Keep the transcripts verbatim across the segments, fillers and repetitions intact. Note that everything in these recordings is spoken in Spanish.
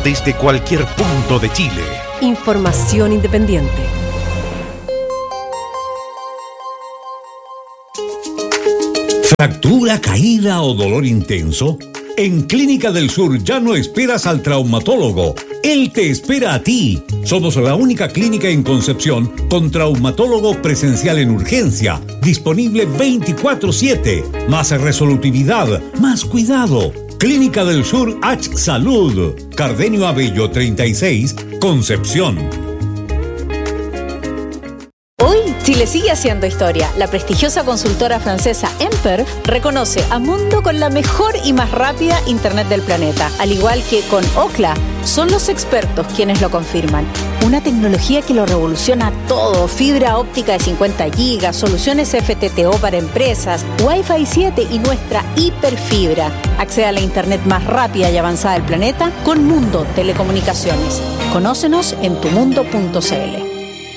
desde cualquier punto de Chile. Información independiente. ¿Fractura, caída o dolor intenso? En Clínica del Sur ya no esperas al traumatólogo. Él te espera a ti. Somos la única clínica en Concepción con traumatólogo presencial en urgencia, disponible veinticuatro siete. Más resolutividad, más cuidado. Clínica del Sur H Salud. Cardenio Abello treinta y seis, Concepción. Hoy, Chile sigue haciendo historia. La prestigiosa consultora francesa Emper reconoce a Mundo con la mejor y más rápida internet del planeta. Al igual que con Ookla, son los expertos quienes lo confirman. Una tecnología que lo revoluciona todo. Fibra óptica de cincuenta gigas, soluciones F T T O para empresas, Wi-Fi siete y nuestra hiperfibra. Accede a la internet más rápida y avanzada del planeta con Mundo Telecomunicaciones. Conócenos en tu mundo punto c l.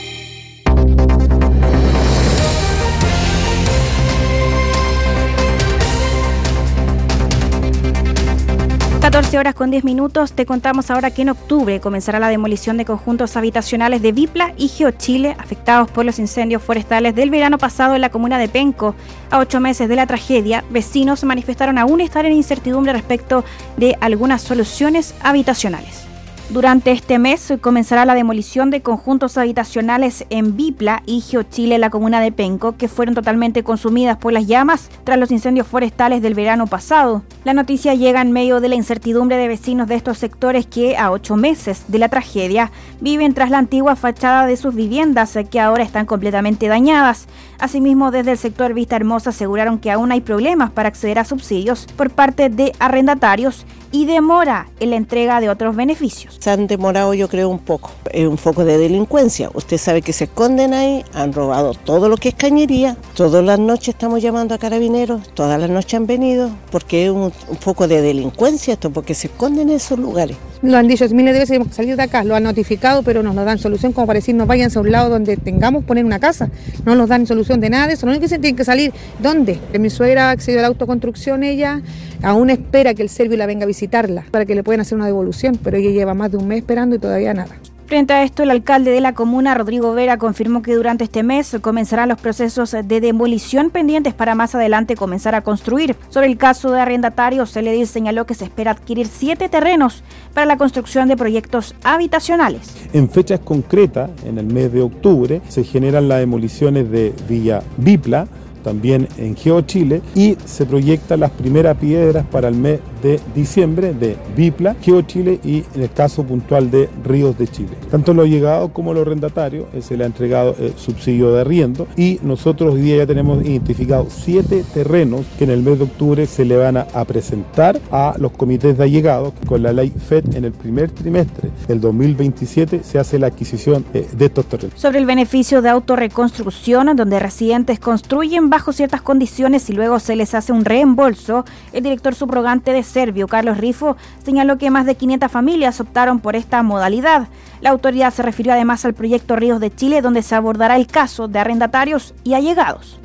catorce horas con diez minutos, te contamos ahora que en octubre comenzará la demolición de conjuntos habitacionales de Bipla y GeoChile afectados por los incendios forestales del verano pasado en la comuna de Penco. A ocho meses de la tragedia, vecinos manifestaron aún estar en incertidumbre respecto de algunas soluciones habitacionales. Durante este mes comenzará la demolición de conjuntos habitacionales en Bipla y GeoChile, en la comuna de Penco, que fueron totalmente consumidas por las llamas tras los incendios forestales del verano pasado. La noticia llega en medio de la incertidumbre de vecinos de estos sectores que, a ocho meses de la tragedia, viven tras la antigua fachada de sus viviendas, que ahora están completamente dañadas. Asimismo, desde el sector Vista Hermosa aseguraron que aún hay problemas para acceder a subsidios por parte de arrendatarios y demora en la entrega de otros beneficios. Se han demorado, yo creo, un poco. Es un foco de delincuencia. Usted sabe que se esconden ahí, han robado todo lo que es cañería. Todas las noches estamos llamando a carabineros, todas las noches han venido, porque es un, un foco de delincuencia esto, porque se esconden en esos lugares. Lo han dicho miles de veces, tenemos que salir de acá, lo han notificado, pero nos lo dan solución como para decirnos váyanse a un lado donde tengamos poner una casa. No nos dan solución de nada de eso, no es que se tienen que salir. ¿Dónde? Mi suegra accedió a la autoconstrucción, ella aún espera que el Servio la venga a visitarla para que le puedan hacer una devolución, pero ella lleva más de un mes esperando y todavía nada. Frente a esto, el alcalde de la comuna, Rodrigo Vera, confirmó que durante este mes comenzarán los procesos de demolición pendientes para más adelante comenzar a construir. Sobre el caso de arrendatarios, el edil señaló que se espera adquirir siete terrenos para la construcción de proyectos habitacionales. En fechas concretas, en el mes de octubre, se generan las demoliciones de Villa Bipla, también en GeoChile, y se proyectan las primeras piedras para el mes de diciembre de Bipla, GeoChile y en el caso puntual de Ríos de Chile. Tanto los llegados como los arrendatarios eh, se le ha entregado eh, subsidio de arriendo y nosotros hoy día ya tenemos identificados siete terrenos que en el mes de octubre se le van a, a presentar a los comités de allegados. Con la ley F E D en el primer trimestre del dos mil veintisiete se hace la adquisición eh, de estos terrenos. Sobre el beneficio de autorreconstrucción, donde residentes construyen bajo ciertas condiciones y luego se les hace un reembolso, el director subrogante de Servio, Carlos Rifo, señaló que más de quinientas familias optaron por esta modalidad. La autoridad se refirió además al proyecto Ríos de Chile, donde se abordará el caso de arrendatarios y allegados.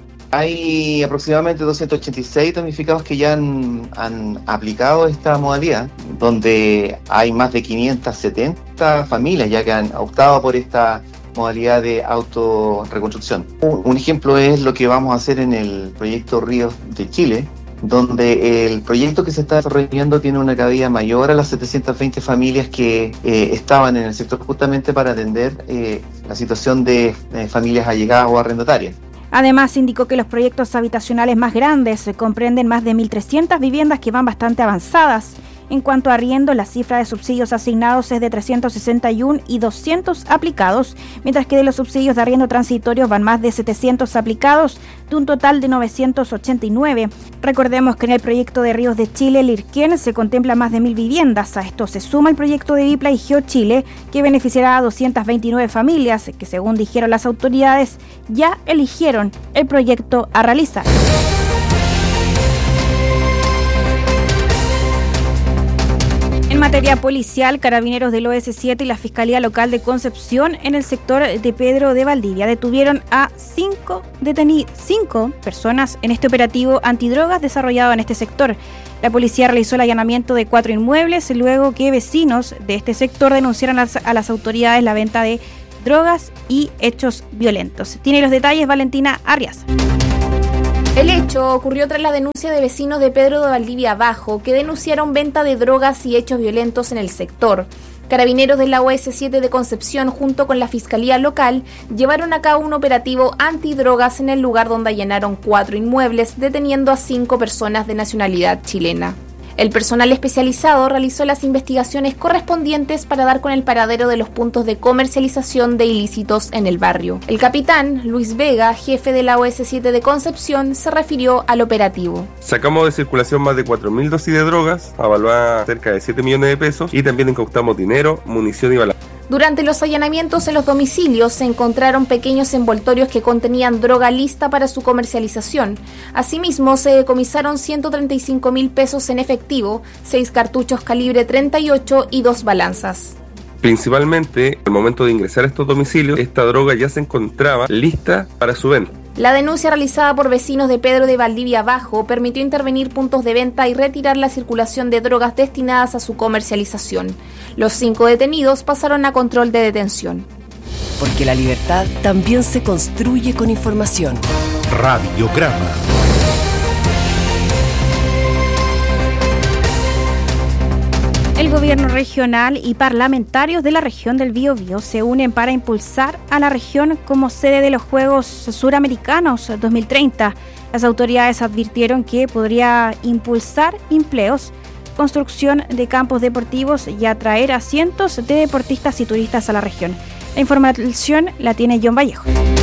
Hay aproximadamente doscientos ochenta y seis damnificados que ya han, han aplicado esta modalidad, donde hay más de quinientas setenta familias ya que han optado por esta modalidad de autorreconstrucción. Un ejemplo es lo que vamos a hacer en el proyecto Ríos de Chile, donde el proyecto que se está desarrollando tiene una cabida mayor a las setecientas veinte familias que eh, estaban en el sector justamente para atender eh, la situación de eh, familias allegadas o arrendatarias. Además, indicó que los proyectos habitacionales más grandes comprenden más de mil trescientas viviendas que van bastante avanzadas. En cuanto a arriendo, la cifra de subsidios asignados es de trescientos sesenta y uno y doscientos aplicados, mientras que de los subsidios de arriendo transitorios van más de setecientos aplicados, de un total de novecientos ochenta y nueve. Recordemos que en el proyecto de Ríos de Chile, Lirquén, se contempla más de mil viviendas. A esto se suma el proyecto de Bipla y GeoChile, que beneficiará a doscientas veintinueve familias, que según dijeron las autoridades, ya eligieron el proyecto a realizar. En materia policial, carabineros del O S siete y la Fiscalía Local de Concepción en el sector de Pedro de Valdivia detuvieron a cinco, deteni- cinco personas en este operativo antidrogas desarrollado en este sector. La policía realizó el allanamiento de cuatro inmuebles luego que vecinos de este sector denunciaron a las, a las autoridades la venta de drogas y hechos violentos. Tiene los detalles Valentina Arriaza. El hecho ocurrió tras la denuncia de vecinos de Pedro de Valdivia Bajo que denunciaron venta de drogas y hechos violentos en el sector. Carabineros de la U S siete de Concepción junto con la Fiscalía Local llevaron a cabo un operativo antidrogas en el lugar donde allanaron cuatro inmuebles deteniendo a cinco personas de nacionalidad chilena. El personal especializado realizó las investigaciones correspondientes para dar con el paradero de los puntos de comercialización de ilícitos en el barrio. El capitán Luis Vega, jefe de la U S siete de Concepción, se refirió al operativo. Sacamos de circulación más de cuatro mil dosis de drogas, avaluadas cerca de siete millones de pesos, y también incautamos dinero, munición y balas. Durante los allanamientos en los domicilios se encontraron pequeños envoltorios que contenían droga lista para su comercialización. Asimismo, se decomisaron ciento treinta y cinco mil pesos en efectivo, seis cartuchos calibre treinta y ocho y dos balanzas. Principalmente, al momento de ingresar a estos domicilios, esta droga ya se encontraba lista para su venta. La denuncia realizada por vecinos de Pedro de Valdivia Bajo permitió intervenir puntos de venta y retirar la circulación de drogas destinadas a su comercialización. Los cinco detenidos pasaron a control de detención. Porque la libertad también se construye con información. Radiograma. El gobierno regional y parlamentarios de la región del Biobío se unen para impulsar a la región como sede de los Juegos Suramericanos dos mil treinta. Las autoridades advirtieron que podría impulsar empleos, construcción de campos deportivos y atraer a cientos de deportistas y turistas a la región. La información la tiene John Vallejo.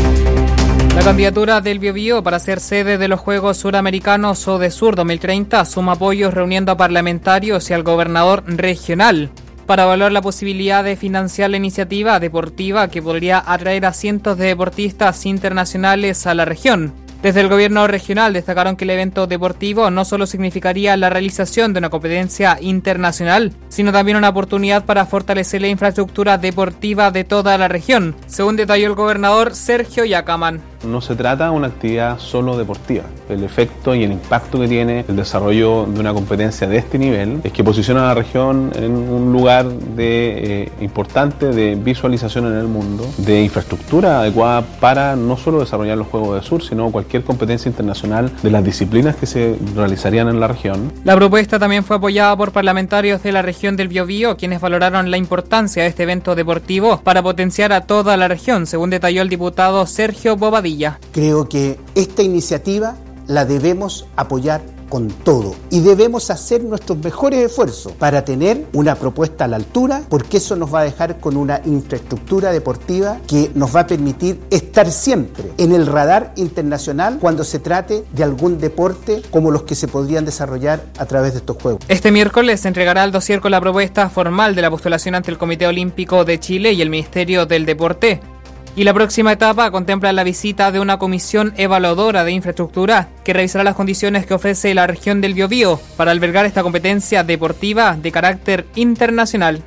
La candidatura del Biobío para ser sede de los Juegos Suramericanos ODESUR dos mil treinta suma apoyos reuniendo a parlamentarios y al gobernador regional para evaluar la posibilidad de financiar la iniciativa deportiva que podría atraer a cientos de deportistas internacionales a la región. Desde el gobierno regional destacaron que el evento deportivo no solo significaría la realización de una competencia internacional, sino también una oportunidad para fortalecer la infraestructura deportiva de toda la región, según detalló el gobernador Sergio Yacamán. No se trata de una actividad solo deportiva. El efecto y el impacto que tiene el desarrollo de una competencia de este nivel es que posiciona a la región en un lugar de, eh, importante de visualización en el mundo, de infraestructura adecuada para no solo desarrollar los Juegos de Sur, sino cualquier competencia internacional de las disciplinas que se realizarían en la región. La propuesta también fue apoyada por parlamentarios de la región del Biobío, quienes valoraron la importancia de este evento deportivo para potenciar a toda la región, según detalló el diputado Sergio Bobadilla. Creo que esta iniciativa la debemos apoyar con todo y debemos hacer nuestros mejores esfuerzos para tener una propuesta a la altura, porque eso nos va a dejar con una infraestructura deportiva que nos va a permitir estar siempre en el radar internacional cuando se trate de algún deporte como los que se podrían desarrollar a través de estos Juegos. Este miércoles se entregará al dossier con la propuesta formal de la postulación ante el Comité Olímpico de Chile y el Ministerio del Deporte. Y la próxima etapa contempla la visita de una comisión evaluadora de infraestructura que revisará las condiciones que ofrece la región del Biobío para albergar esta competencia deportiva de carácter internacional.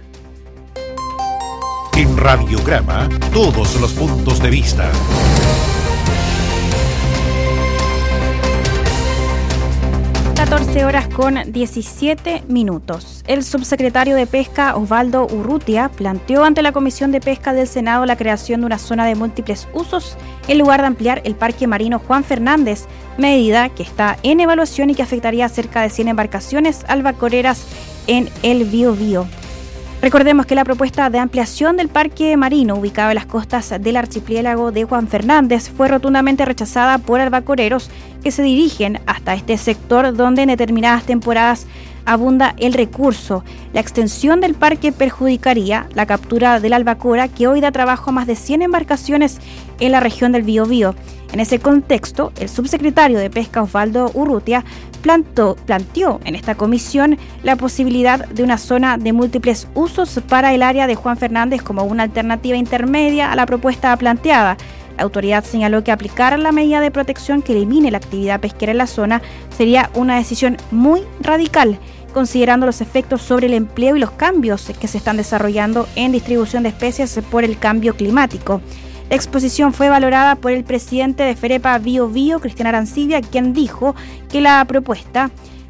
En Radiograma, todos los puntos de vista. catorce horas con diecisiete minutos. El subsecretario de Pesca, Osvaldo Urrutia, planteó ante la Comisión de Pesca del Senado la creación de una zona de múltiples usos en lugar de ampliar el Parque Marino Juan Fernández, medida que está en evaluación y que afectaría a cerca de cien embarcaciones albacoreras en el Biobío. Recordemos que la propuesta de ampliación del parque marino ubicado en las costas del archipiélago de Juan Fernández fue rotundamente rechazada por albacoreros que se dirigen hasta este sector donde en determinadas temporadas abunda el recurso. La extensión del parque perjudicaría la captura de la albacora, que hoy da trabajo a más de cien embarcaciones en la región del Biobío. En ese contexto, el subsecretario de Pesca, Osvaldo Urrutia, plantó, planteó en esta comisión la posibilidad de una zona de múltiples usos para el área de Juan Fernández como una alternativa intermedia a la propuesta planteada. La autoridad señaló que aplicar la medida de protección que elimine la actividad pesquera en la zona sería una decisión muy radical, considerando los efectos sobre el empleo y los cambios que se están desarrollando en distribución de especies por el cambio climático. La exposición fue valorada por el presidente de Ferepa Biobío, Cristian Arancibia, quien dijo que la propuesta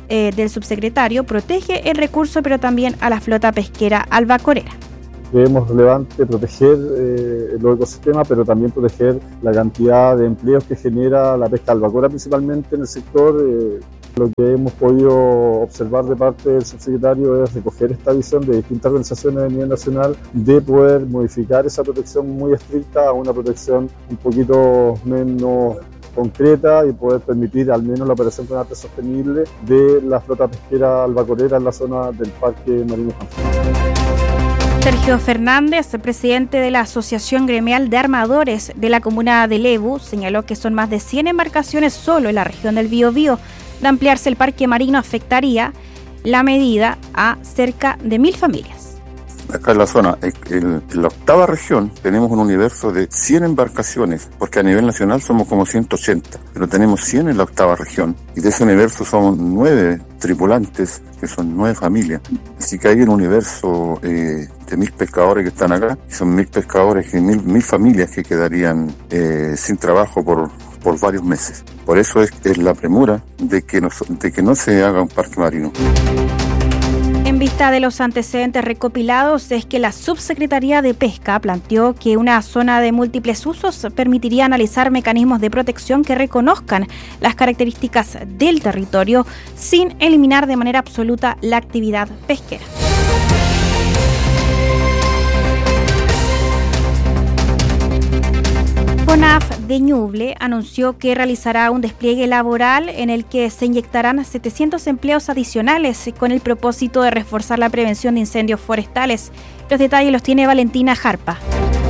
eh, del subsecretario protege el recurso, pero también a la flota pesquera albacorera. Creemos relevante proteger eh, los ecosistemas, pero también proteger la cantidad de empleos que genera la pesca albacora, principalmente en el sector. Eh, lo que hemos podido observar de parte del subsecretario es recoger esta visión de distintas organizaciones a nivel nacional de poder modificar esa protección muy estricta a una protección un poquito menos concreta y poder permitir al menos la operación con arte sostenible de la flota pesquera albacorera en la zona del Parque Marino Juan Felipe. Sergio Fernández, presidente de la Asociación Gremial de Armadores de la comuna de Lebu, señaló que son más de cien embarcaciones solo en la región del Biobío. De ampliarse el parque marino afectaría la medida a cerca de mil familias. Acá en la zona, en la octava región, tenemos un universo de cien embarcaciones, porque a nivel nacional somos como ciento ochenta, pero tenemos cien en la octava región, y de ese universo somos nueve tripulantes, que son nueve familias. Así que hay un universo eh, de mil pescadores que están acá, y son mil pescadores y mil, mil familias que quedarían eh, sin trabajo por, por varios meses. Por eso es, es la premura de que, no, de que no se haga un parque marino. En vista de los antecedentes recopilados, es que la Subsecretaría de Pesca planteó que una zona de múltiples usos permitiría analizar mecanismos de protección que reconozcan las características del territorio sin eliminar de manera absoluta la actividad pesquera. CONAF de Ñuble anunció que realizará un despliegue laboral en el que se inyectarán setecientos empleos adicionales con el propósito de reforzar la prevención de incendios forestales. Los detalles los tiene Valentina Jarpa.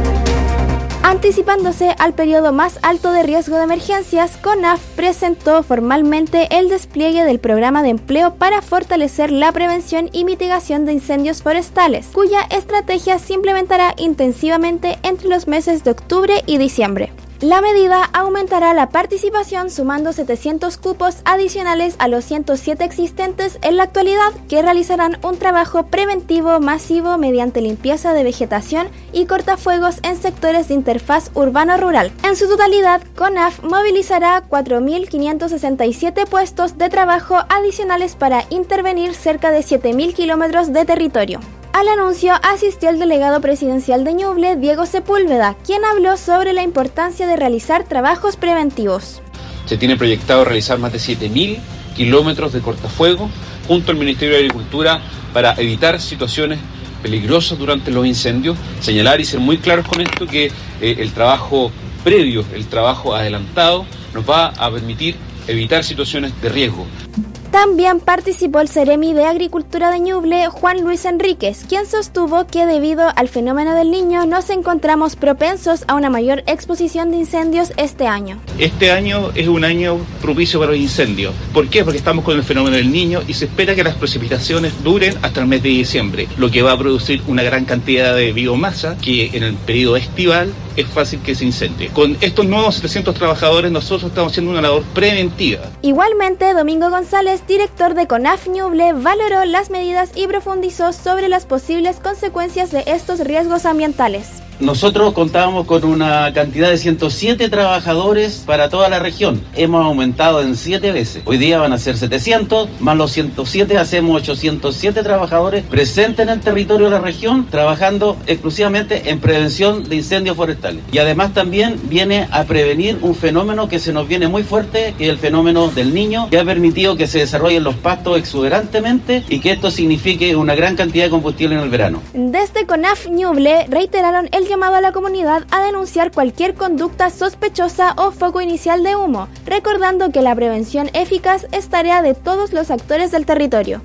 Anticipándose al periodo más alto de riesgo de emergencias, CONAF presentó formalmente el despliegue del programa de empleo para fortalecer la prevención y mitigación de incendios forestales, cuya estrategia se implementará intensivamente entre los meses de octubre y diciembre. La medida aumentará la participación sumando setecientos cupos adicionales a los ciento siete existentes en la actualidad, que realizarán un trabajo preventivo masivo mediante limpieza de vegetación y cortafuegos en sectores de interfaz urbano-rural. En su totalidad, CONAF movilizará cuatro mil quinientos sesenta y siete puestos de trabajo adicionales para intervenir cerca de siete mil kilómetros de territorio. Al anuncio asistió el delegado presidencial de Ñuble, Diego Sepúlveda, quien habló sobre la importancia de realizar trabajos preventivos. Se tiene proyectado realizar más de siete mil kilómetros de cortafuego junto al Ministerio de Agricultura para evitar situaciones peligrosas durante los incendios. Señalar y ser muy claros con esto que eh, el trabajo previo, el trabajo adelantado, nos va a permitir evitar situaciones de riesgo. También participó el Seremi de Agricultura de Ñuble, Juan Luis Enríquez, quien sostuvo que debido al fenómeno del Niño nos encontramos propensos a una mayor exposición de incendios este año. Este año es un año propicio para los incendios. ¿Por qué? Porque estamos con el fenómeno del Niño y se espera que las precipitaciones duren hasta el mes de diciembre, lo que va a producir una gran cantidad de biomasa que en el periodo estival es fácil que se incendie. Con estos nuevos setecientos trabajadores nosotros estamos haciendo una labor preventiva. Igualmente, Domingo González, director de CONAF Ñuble, valoró las medidas y profundizó sobre las posibles consecuencias de estos riesgos ambientales. Nosotros contábamos con una cantidad de ciento siete trabajadores para toda la región. Hemos aumentado en siete veces. Hoy día van a ser setecientos, más los ciento siete, hacemos ochocientos siete trabajadores presentes en el territorio de la región, trabajando exclusivamente en prevención de incendios forestales. Y además también viene a prevenir un fenómeno que se nos viene muy fuerte, que es el fenómeno del Niño, que ha permitido que se desarrollen los pastos exuberantemente y que esto signifique una gran cantidad de combustible en el verano. Desde CONAF Ñuble reiteraron el llamado a la comunidad a denunciar cualquier conducta sospechosa o foco inicial de humo, recordando que la prevención eficaz es tarea de todos los actores del territorio.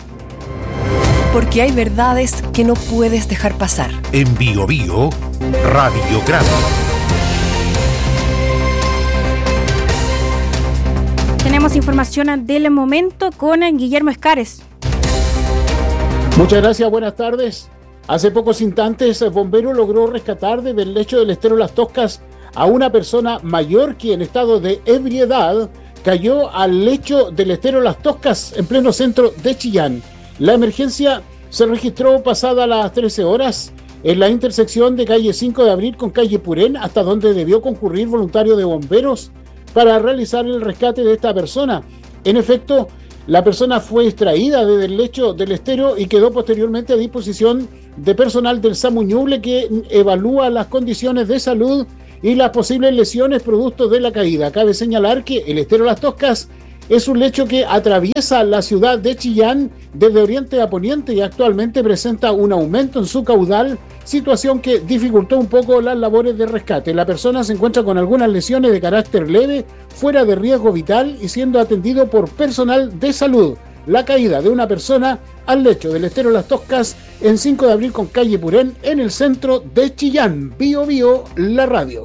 Porque hay verdades que no puedes dejar pasar. En Bio Bio, Radiograma. Tenemos información del momento con Guillermo Escares. Muchas gracias, buenas tardes. Hace pocos instantes, el bombero logró rescatar del lecho del estero Las Toscas a una persona mayor que en estado de ebriedad cayó al lecho del estero Las Toscas en pleno centro de Chillán. La emergencia se registró pasada las trece horas en la intersección de calle cinco de abril con calle Purén, hasta donde debió concurrir voluntario de bomberos para realizar el rescate de esta persona. En efecto, La persona fue extraída desde el lecho del estero y quedó posteriormente a disposición de personal del SAMU Ñuble, que evalúa las condiciones de salud y las posibles lesiones producto de la caída. Cabe señalar que el estero Las Toscas es un lecho que atraviesa la ciudad de Chillán desde oriente a poniente y actualmente presenta un aumento en su caudal, situación que dificultó un poco las labores de rescate. La persona se encuentra con algunas lesiones de carácter leve, fuera de riesgo vital y siendo atendido por personal de salud. La caída de una persona al lecho del estero Las Toscas en cinco de abril con calle Purén en el centro de Chillán. Bio Bio, la radio.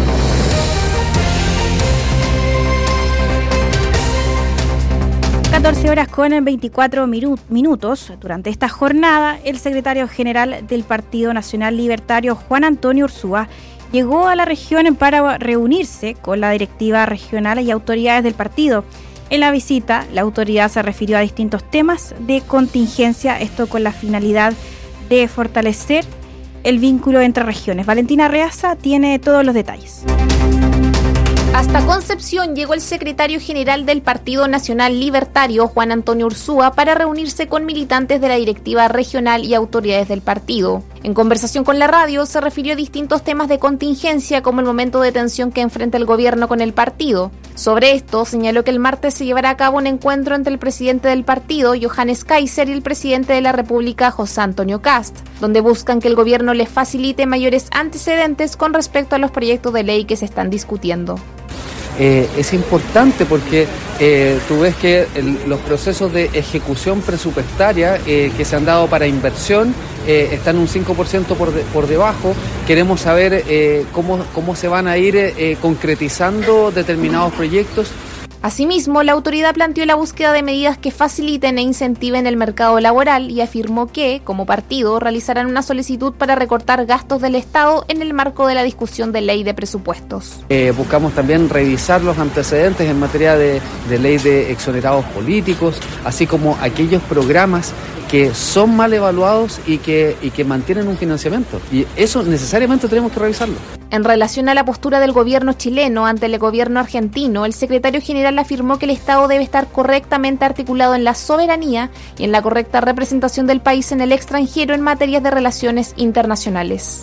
catorce horas con veinticuatro minu- minutos. Durante esta jornada, el secretario general del Partido Nacional Libertario, Juan Antonio Ursúa, llegó a la región para reunirse con la directiva regional y autoridades del partido. En la visita, la autoridad se refirió a distintos temas de contingencia, esto con la finalidad de fortalecer el vínculo entre regiones. Valentina Reaza tiene todos los detalles. Hasta Concepción llegó el secretario general del Partido Nacional Libertario, Juan Antonio Ursúa, para reunirse con militantes de la directiva regional y autoridades del partido. En conversación con la radio, se refirió a distintos temas de contingencia, como el momento de tensión que enfrenta el gobierno con el partido. Sobre esto, señaló que el martes se llevará a cabo un encuentro entre el presidente del partido, Johannes Kaiser, y el presidente de la República, José Antonio Kast, donde buscan que el gobierno les facilite mayores antecedentes con respecto a los proyectos de ley que se están discutiendo. Eh, es importante porque eh, tú ves que el, los procesos de ejecución presupuestaria eh, que se han dado para inversión eh, están un cinco por ciento por, de, por debajo. Queremos saber eh, cómo, cómo se van a ir eh, concretizando determinados proyectos. Asimismo, la autoridad planteó la búsqueda de medidas que faciliten e incentiven el mercado laboral y afirmó que, como partido, realizarán una solicitud para recortar gastos del Estado en el marco de la discusión de ley de presupuestos. Eh, buscamos también revisar los antecedentes en materia de, de ley de exonerados políticos, así como aquellos programas que son mal evaluados y que, y que mantienen un financiamiento. Y eso necesariamente tenemos que revisarlo. En relación a la postura del gobierno chileno ante el gobierno argentino, el secretario general afirmó que el Estado debe estar correctamente articulado en la soberanía y en la correcta representación del país en el extranjero en materias de relaciones internacionales.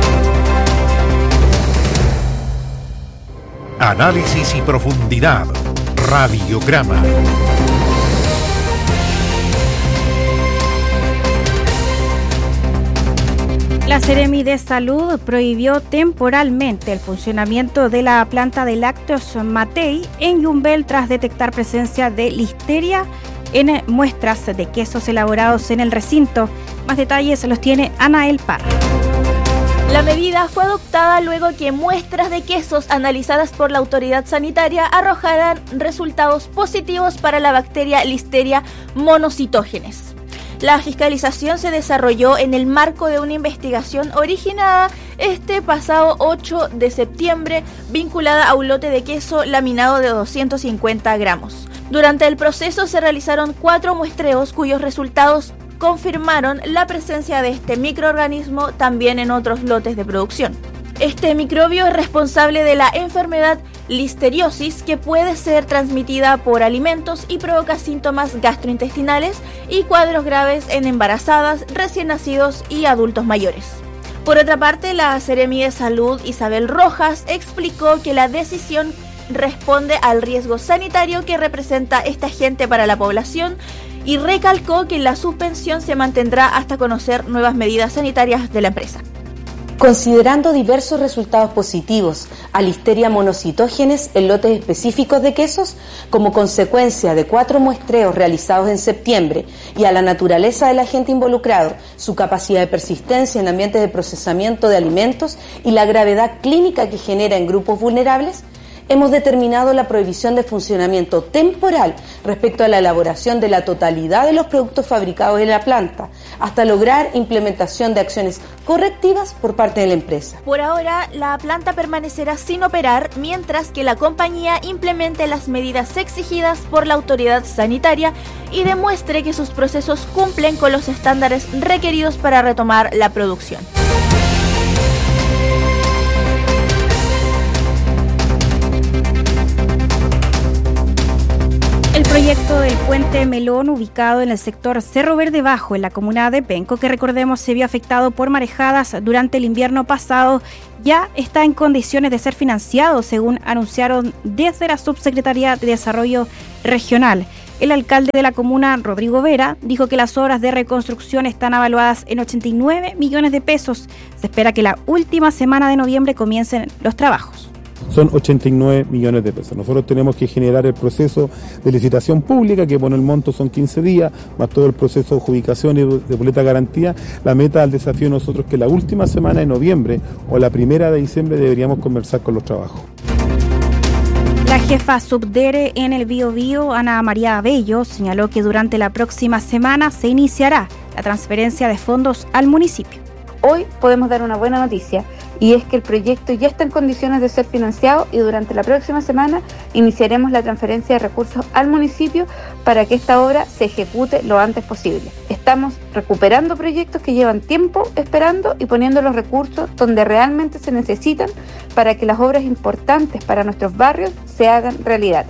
Análisis y profundidad. Radiograma. La Seremi de Salud prohibió temporalmente el funcionamiento de la planta de lácteos Matei en Yumbel tras detectar presencia de listeria en muestras de quesos elaborados en el recinto. Más detalles los tiene Anael Parra. La medida fue adoptada luego que muestras de quesos analizadas por la autoridad sanitaria arrojaran resultados positivos para la bacteria Listeria monocytogenes. La fiscalización se desarrolló en el marco de una investigación originada este pasado ocho de septiembre, vinculada a un lote de queso laminado de doscientos cincuenta gramos. Durante el proceso se realizaron cuatro muestreos cuyos resultados confirmaron la presencia de este microorganismo también en otros lotes de producción. Este microbio es responsable de la enfermedad listeriosis, que puede ser transmitida por alimentos y provoca síntomas gastrointestinales y cuadros graves en embarazadas, recién nacidos y adultos mayores. Por otra parte, la Seremi de Salud, Isabel Rojas, explicó que la decisión responde al riesgo sanitario que representa este agente para la población y recalcó que la suspensión se mantendrá hasta conocer nuevas medidas sanitarias de la empresa. Considerando diversos resultados positivos a Listeria monocytogenes en lotes específicos de quesos, como consecuencia de cuatro muestreos realizados en septiembre, y a la naturaleza del agente involucrado, su capacidad de persistencia en ambientes de procesamiento de alimentos y la gravedad clínica que genera en grupos vulnerables, hemos determinado la prohibición de funcionamiento temporal respecto a la elaboración de la totalidad de los productos fabricados en la planta, hasta lograr implementación de acciones correctivas por parte de la empresa. Por ahora, la planta permanecerá sin operar mientras que la compañía implemente las medidas exigidas por la autoridad sanitaria y demuestre que sus procesos cumplen con los estándares requeridos para retomar la producción. El Proyecto del puente Melón, ubicado en el sector Cerro Verde Bajo, en la comuna de Penco, que recordemos se vio afectado por marejadas durante el invierno pasado, ya está en condiciones de ser financiado, según anunciaron desde la Subsecretaría de Desarrollo Regional. El alcalde de la comuna, Rodrigo Vera, dijo que las obras de reconstrucción están evaluadas en ochenta y nueve millones de pesos. Se espera que la última semana de noviembre comiencen los trabajos. Son ochenta y nueve millones de pesos. Nosotros tenemos que generar el proceso de licitación pública, que bueno, el monto son quince días, más todo el proceso de adjudicación y de boleta garantía. La meta del desafío de nosotros es que la última semana de noviembre o la primera de diciembre deberíamos comenzar con los trabajos. La jefa subdere en el Biobío, Ana María Abello, señaló que durante la próxima semana se iniciará la transferencia de fondos al municipio. Hoy podemos dar una buena noticia, y es que el proyecto ya está en condiciones de ser financiado y durante la próxima semana iniciaremos la transferencia de recursos al municipio para que esta obra se ejecute lo antes posible. Estamos recuperando proyectos que llevan tiempo esperando y poniendo los recursos donde realmente se necesitan para que las obras importantes para nuestros barrios se hagan realidad.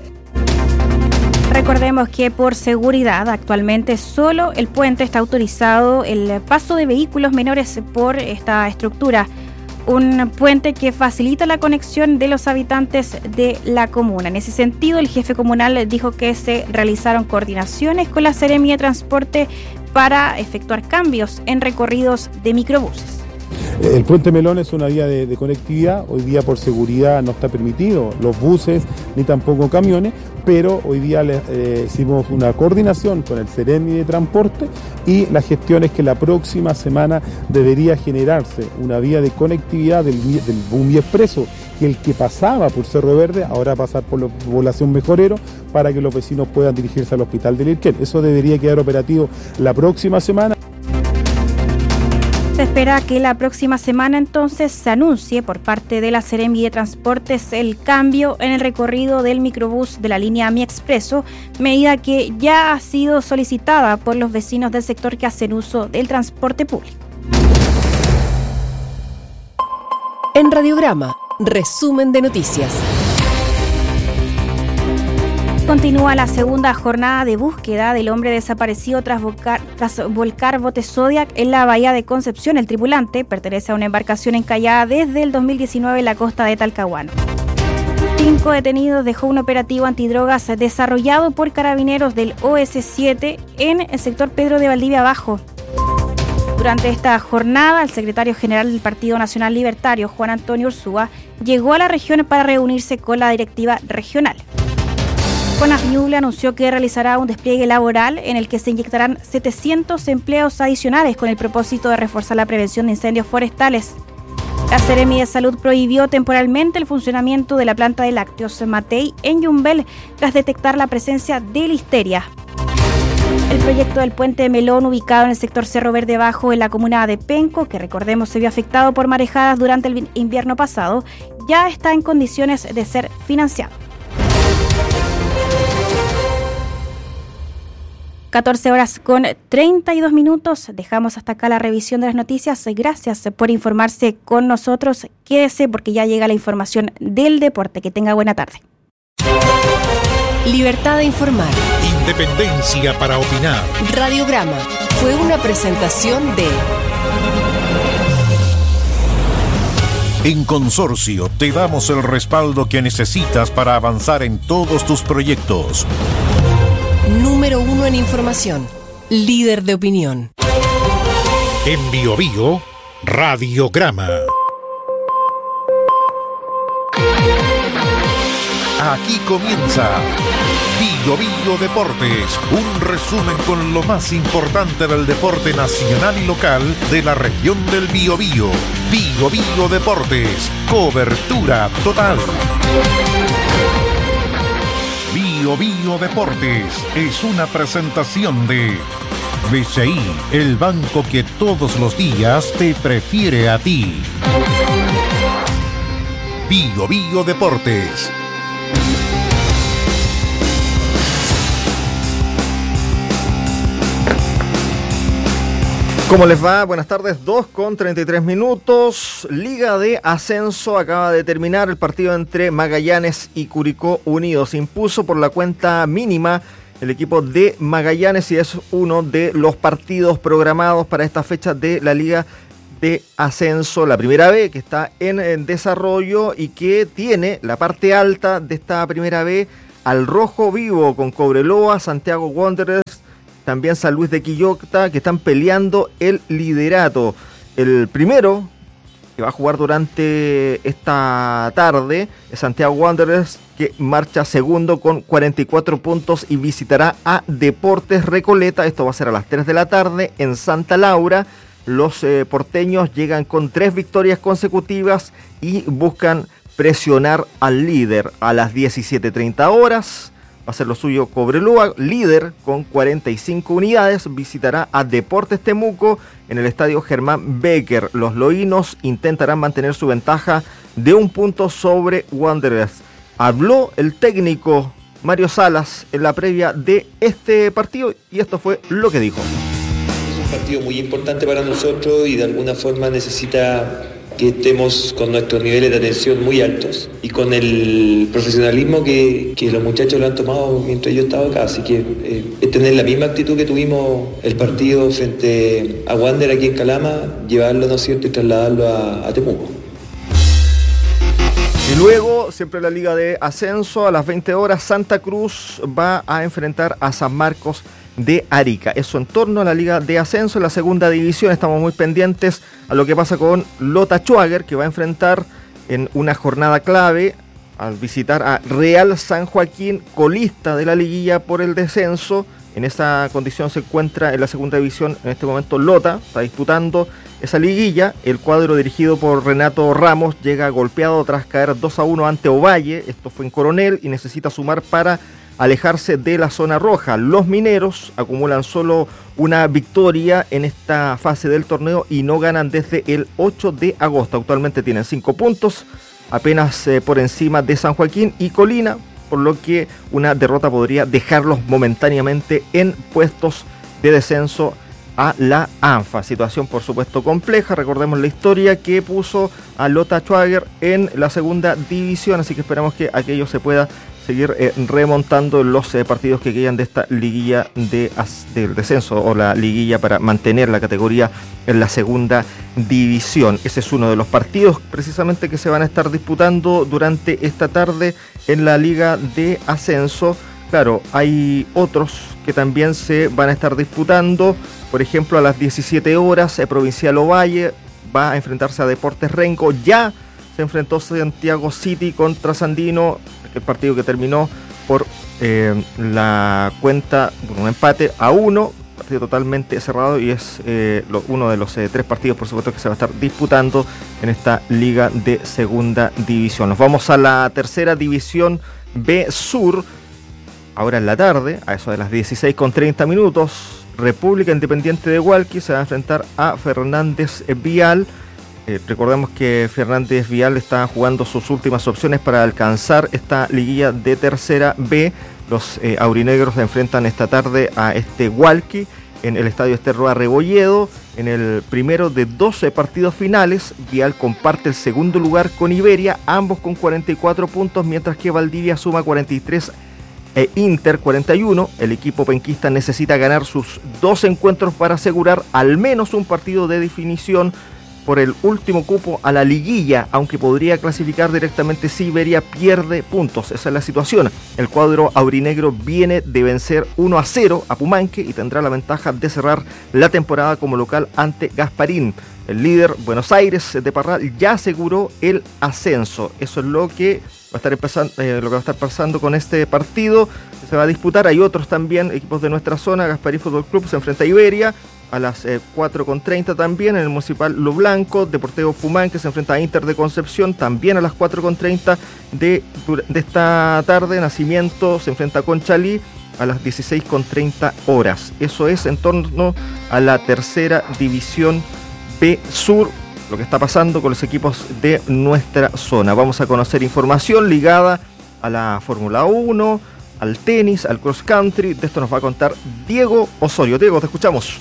Recordemos que por seguridad actualmente solo el puente está autorizado el paso de vehículos menores por esta estructura. Un puente que facilita la conexión de los habitantes de la comuna. En ese sentido, el jefe comunal dijo que se realizaron coordinaciones con la Seremi de Transporte para efectuar cambios en recorridos de microbuses. El puente Melón es una vía de, de conectividad. Hoy día por seguridad no está permitido los buses ni tampoco camiones, pero hoy día le, eh, hicimos una coordinación con el Seremi de Transporte y la gestión es que la próxima semana debería generarse una vía de conectividad del, del Bumbi Expreso, que el que pasaba por Cerro Verde ahora va a pasar por la población Mejorero para que los vecinos puedan dirigirse al hospital de Lirquén. Eso debería quedar operativo la próxima semana. Se espera que la próxima semana entonces se anuncie por parte de la Seremi de Transportes el cambio en el recorrido del microbús de la línea Mi Expreso, medida que ya ha sido solicitada por los vecinos del sector que hacen uso del transporte público. En Radiograma, resumen de noticias. Continúa la segunda jornada de búsqueda del hombre desaparecido tras volcar, tras volcar bote Zodiac en la bahía de Concepción. El tripulante pertenece a una embarcación encallada desde el dos mil diecinueve en la costa de Talcahuano. Cinco detenidos dejó un operativo antidrogas desarrollado por carabineros del O S siete en el sector Pedro de Valdivia Bajo. Durante esta jornada, el secretario general del Partido Nacional Libertario, Juan Antonio Ursúa, llegó a la región para reunirse con la directiva regional. CONAVIULE anunció que realizará un despliegue laboral en el que se inyectarán setecientos empleos adicionales con el propósito de reforzar la prevención de incendios forestales. La Seremi de Salud prohibió temporalmente el funcionamiento de la planta de lácteos Matei en Yumbel tras detectar la presencia de listeria. El proyecto del puente Melón, ubicado en el sector Cerro Verde Bajo en la comuna de Penco, que recordemos se vio afectado por marejadas durante el invierno pasado, ya está en condiciones de ser financiado. catorce horas con treinta y dos minutos. Dejamos hasta acá la revisión de las noticias. Gracias por informarse con nosotros. Quédese porque ya llega la información del deporte. Que tenga buena tarde. Libertad de informar. Independencia para opinar. Radiograma fue una presentación de... En Consorcio te damos el respaldo que necesitas para avanzar en todos tus proyectos. Número uno en información. Líder de opinión. En Biobío, Radiograma. Aquí comienza Biobío Deportes, un resumen con lo más importante del deporte nacional y local de la región del Biobío. Biobío Deportes, cobertura total. Biobío Deportes es una presentación de B C I, el banco que todos los días te prefiere a ti. Biobío Deportes. ¿Cómo les va? Buenas tardes, dos con treinta y tres minutos. Liga de Ascenso acaba de terminar el partido entre Magallanes y Curicó Unido. Se impuso por la cuenta mínima el equipo de Magallanes, y es uno de los partidos programados para esta fecha de la Liga de Ascenso, la Primera B, que está en, en desarrollo y que tiene la parte alta de esta Primera B al rojo vivo con Cobreloa, Santiago Wanderers, también San Luis de Quillota, que están peleando el liderato. El primero que va a jugar durante esta tarde es Santiago Wanderers, que marcha segundo con cuarenta y cuatro puntos y visitará a Deportes Recoleta. Esto va a ser a las tres de la tarde en Santa Laura. Los eh, porteños llegan con tres victorias consecutivas y buscan presionar al líder. A las diecisiete treinta horas va a ser lo suyo Cobreloa, líder con cuarenta y cinco unidades, visitará a Deportes Temuco en el estadio Germán Becker. Los loínos intentarán mantener su ventaja de un punto sobre Wanderers. Habló el técnico Mario Salas en la previa de este partido y esto fue lo que dijo. Es un partido muy importante para nosotros y de alguna forma necesita que estemos con nuestros niveles de atención muy altos y con el profesionalismo que, que los muchachos lo han tomado mientras yo estaba acá. Así que eh, es tener la misma actitud que tuvimos el partido frente a Wander aquí en Calama, llevarlo, ¿no es cierto?, y trasladarlo a, a Temuco. Y luego, siempre la Liga de Ascenso, a las veinte horas, Santa Cruz va a enfrentar a San Marcos de Arica. Eso en torno a la Liga de Ascenso. En la segunda división estamos muy pendientes a lo que pasa con Lota Schwager, que va a enfrentar en una jornada clave al visitar a Real San Joaquín, colista de la liguilla por el descenso. En esa condición se encuentra en la segunda división en este momento Lota, está disputando esa liguilla. El cuadro dirigido por Renato Ramos llega golpeado tras caer dos a uno ante Ovalle. Esto fue en Coronel y necesita sumar para alejarse de la zona roja. Los mineros acumulan solo una victoria en esta fase del torneo y no ganan desde el ocho de agosto. Actualmente tienen cinco puntos, apenas eh, por encima de San Joaquín y Colina, por lo que una derrota podría dejarlos momentáneamente en puestos de descenso a la ANFA. Situación por supuesto compleja. Recordemos la historia que puso a Lota Schwager en la segunda división, así que esperamos que aquello se pueda seguir eh, remontando los eh, partidos que quedan de esta liguilla de, del descenso o la liguilla para mantener la categoría en la segunda división. Ese es uno de los partidos precisamente que se van a estar disputando durante esta tarde en la Liga de Ascenso. Claro, hay otros que también se van a estar disputando. Por ejemplo, a las diecisiete horas, eh, Provincial Ovalle va a enfrentarse a Deportes Renco. Ya se enfrentó Santiago City contra Sandino, el partido que terminó por eh, la cuenta, por un empate a uno, partido totalmente cerrado, y es eh, lo, uno de los eh, tres partidos, por supuesto, que se va a estar disputando en esta liga de segunda división. Nos vamos a la tercera división B Sur, ahora en la tarde, a eso de las dieciséis con treinta minutos, República Independiente de Hualqui se va a enfrentar a Fernández Vial. Eh, recordemos que Fernández Vial está jugando sus últimas opciones para alcanzar esta liguilla de tercera B. Los eh, aurinegros se enfrentan esta tarde a este Hualqui en el estadio Esterroa Rebolledo. En el primero de doce partidos finales, Vial comparte el segundo lugar con Iberia, ambos con cuarenta y cuatro puntos, mientras que Valdivia suma cuarenta y tres e Inter cuarenta y uno. El equipo penquista necesita ganar sus dos encuentros para asegurar al menos un partido de definición por el último cupo a la liguilla, aunque podría clasificar directamente si Iberia pierde puntos. Esa es la situación. El cuadro aurinegro viene de vencer uno a cero a Pumanque y tendrá la ventaja de cerrar la temporada como local ante Gasparín. El líder Buenos Aires de Parral ya aseguró el ascenso. Eso es lo que va a estar empezando, eh, lo que va a estar pasando con este partido que se va a disputar. Hay otros también equipos de nuestra zona. Gasparín Fútbol Club se enfrenta a Iberia a las eh, cuatro con treinta también en el Municipal Lo Blanco. Deportivo Pumán, que se enfrenta a Inter de Concepción, también a las cuatro con treinta de, de esta tarde. Nacimiento se enfrenta a Conchalí a las dieciséis con treinta horas. Eso es en torno a la tercera división B Sur, lo que está pasando con los equipos de nuestra zona. Vamos a conocer información ligada a la Fórmula uno, al tenis, al cross country. De esto nos va a contar Diego Osorio. Diego, te escuchamos.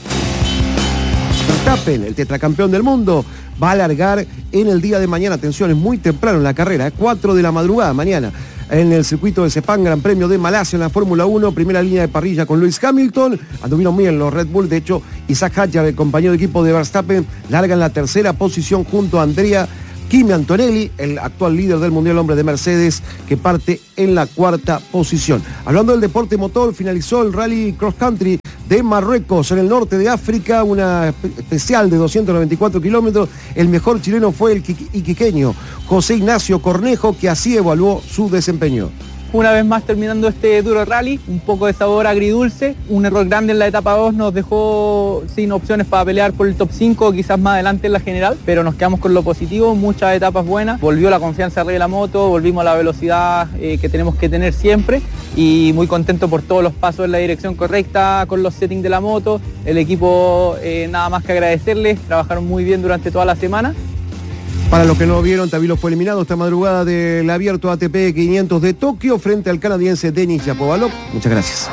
Verstappen, el tetracampeón del mundo, va a largar en el día de mañana. Atención, es muy temprano en la carrera, cuatro de la madrugada mañana. en el circuito de Sepang, Gran Premio de Malasia en la Fórmula uno, primera línea de parrilla con Lewis Hamilton, anduvieron bien los Red Bull, de hecho Isaac Hadjar, el compañero de equipo de Verstappen, larga en la tercera posición junto a Andrea Kimi Antonelli, el actual líder del Mundial Hombre de Mercedes, que parte en la cuarta posición. Hablando del deporte motor, finalizó el Rally Cross Country de Marruecos, en el norte de África, una especial de doscientos noventa y cuatro kilómetros. El mejor chileno fue el iquiqueño José Ignacio Cornejo, que así evaluó su desempeño. Una vez más terminando este duro rally, un poco de sabor agridulce, un error grande en la etapa dos nos dejó sin opciones para pelear por el top cinco, quizás más adelante en la general, pero nos quedamos con lo positivo, muchas etapas buenas, volvió la confianza arriba de la moto, volvimos a la velocidad eh, que tenemos que tener siempre y muy contento por todos los pasos en la dirección correcta, con los settings de la moto, el equipo eh, nada más que agradecerles, trabajaron muy bien durante toda la semana. Para los que no vieron, Tabilo fue eliminado esta madrugada del Abierto A T P quinientos de Tokio frente al canadiense Denis Shapovalov. Muchas gracias.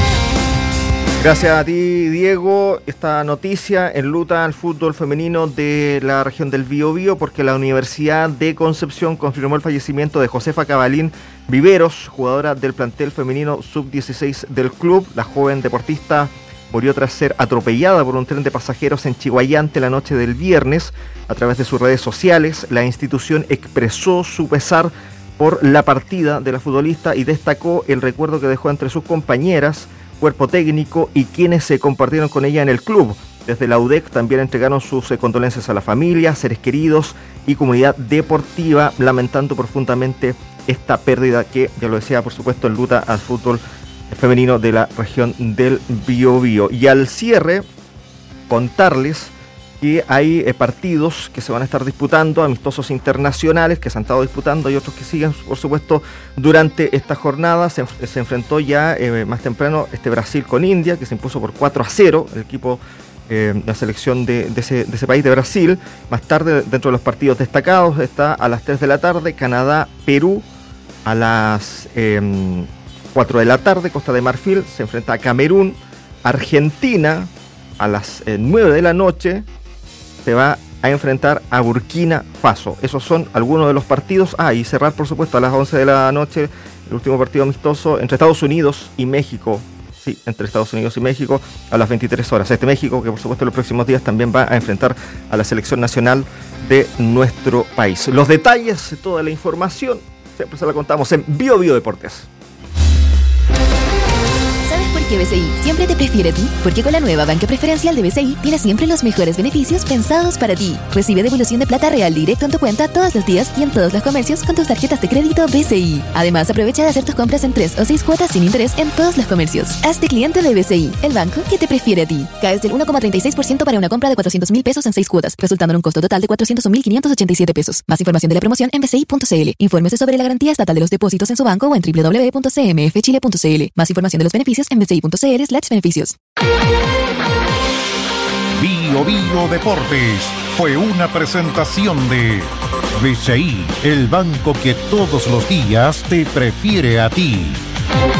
Gracias a ti, Diego. Esta noticia enluta al fútbol femenino de la región del Biobío, porque la Universidad de Concepción confirmó el fallecimiento de Josefa Cabalín Viveros, jugadora del plantel femenino sub dieciséis del club. La joven deportista murió tras ser atropellada por un tren de pasajeros en Chiguayante la noche del viernes. A través de sus redes sociales, la institución expresó su pesar por la partida de la futbolista y destacó el recuerdo que dejó entre sus compañeras, cuerpo técnico y quienes se compartieron con ella en el club. Desde la U D E C también entregaron sus condolencias a la familia, seres queridos y comunidad deportiva, lamentando profundamente esta pérdida que, ya lo decía, por supuesto, enluta al fútbol femenino de la región del Biobío. Y al cierre, contarles que hay eh, partidos que se van a estar disputando, amistosos internacionales que se han estado disputando y otros que siguen, por supuesto, durante esta jornada. Se, se enfrentó ya eh, más temprano este Brasil con India, que se impuso por cuatro a cero, el equipo, eh, la selección de, de, ese, de ese país, de Brasil. Más tarde, dentro de los partidos destacados, está a las tres de la tarde, Canadá-Perú, a las eh, cuatro de la tarde, Costa de Marfil se enfrenta a Camerún, Argentina, a las eh, nueve de la noche, se va a enfrentar a Burkina Faso. Esos son algunos de los partidos. Ah, y cerrar, por supuesto, a las once de la noche, el último partido amistoso entre Estados Unidos y México. Sí, entre Estados Unidos y México, a las veintitrés horas. Este México, que por supuesto en los próximos días también va a enfrentar a la selección nacional de nuestro país. Los detalles de toda la información siempre se la contamos en Bio Bio Deportes. Que B C I siempre te prefiere a ti, porque con la nueva banca preferencial de B C I tienes siempre los mejores beneficios pensados para ti. Recibe devolución de plata real directo en tu cuenta todos los días y en todos los comercios con tus tarjetas de crédito B C I. Además, aprovecha de hacer tus compras en tres o seis cuotas sin interés en todos los comercios. Hazte cliente de B C I, el banco que te prefiere a ti. Caes del uno coma treinta y seis por ciento para una compra de cuatrocientos mil pesos en seis cuotas, resultando en un costo total de cuatrocientos un mil quinientos ochenta y siete pesos. Más información de la promoción en b c i punto c l. Infórmese sobre la garantía estatal de los depósitos en su banco o en w w w punto c m f chile punto c l. Más información de los beneficios en b c i punto c l slash beneficios. Bio Bio Deportes fue una presentación de B C I, el banco que todos los días te prefiere a ti.